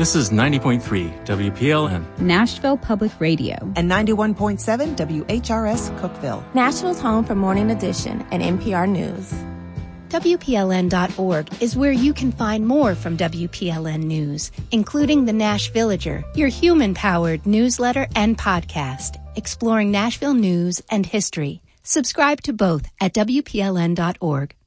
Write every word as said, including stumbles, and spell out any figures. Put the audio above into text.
This is ninety point three W P L N, Nashville Public Radio, and ninety-one point seven W H R S Cookeville. Nashville's home for Morning Edition and N P R News. W P L N dot org is where you can find more from W P L N News, including the Nash Villager, your human-powered newsletter and podcast, exploring Nashville news and history. Subscribe to both at W P L N dot org.